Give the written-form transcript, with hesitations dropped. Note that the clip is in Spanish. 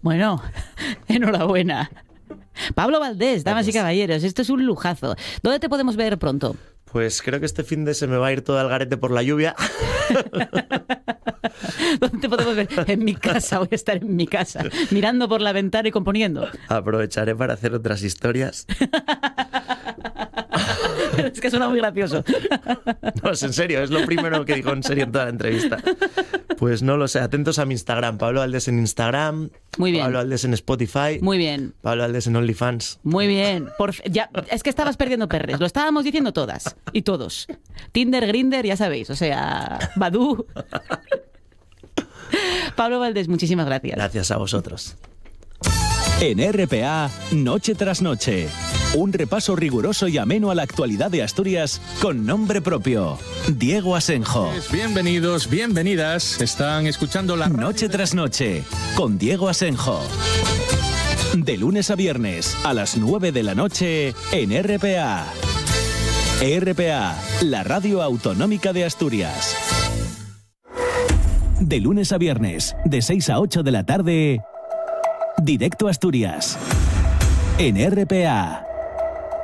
Bueno, enhorabuena. Pablo Valdés, damas y caballeros, esto es un lujazo. ¿Dónde te podemos ver pronto? Pues creo que este fin de se me va a ir todo al garete por la lluvia. ¿Dónde te podemos ver? En mi casa, voy a estar en mi casa, mirando por la ventana y componiendo. Aprovecharé para hacer otras historias. Es que suena muy gracioso. No, es en serio, es lo primero que dijo en serio en toda la entrevista. Pues no lo sé, atentos a mi Instagram. Pablo Valdés en Instagram. Muy bien. Pablo Valdés en Spotify. Muy bien. Pablo Valdés en OnlyFans. Muy bien. Ya, es que estabas perdiendo perres. Lo estábamos diciendo todas y todos. Tinder, Grindr, ya sabéis. O sea, Badoo. Pablo Valdés, muchísimas gracias. Gracias a vosotros. En RPA, Noche tras Noche. Un repaso riguroso y ameno a la actualidad de Asturias con nombre propio. Diego Asenjo. Bienvenidos, bienvenidas. Están escuchando la Noche tras Noche con Diego Asenjo. De lunes a viernes a las 9 de la noche en RPA. RPA, la radio autonómica de Asturias. De lunes a viernes, de 6 a 8 de la tarde, Directo a Asturias. En RPA.